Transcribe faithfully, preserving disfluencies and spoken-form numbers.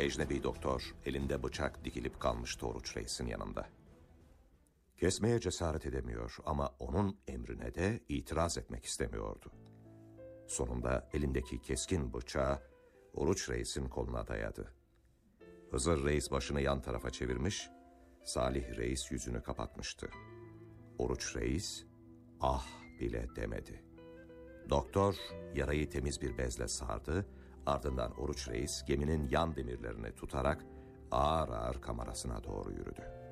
ecnebi doktor elinde bıçak dikilip kalmıştı Oruç Reis'in yanında. Kesmeye cesaret edemiyor ama onun emrine de itiraz etmek istemiyordu. Sonunda elindeki keskin bıçağı Oruç Reis'in koluna dayadı. Hızır Reis başını yan tarafa çevirmiş, Salih Reis yüzünü kapatmıştı. Oruç Reis ah bile demedi. Doktor yarayı temiz bir bezle sardı, ardından Oruç Reis geminin yan demirlerini tutarak ağır ağır kamerasına doğru yürüdü.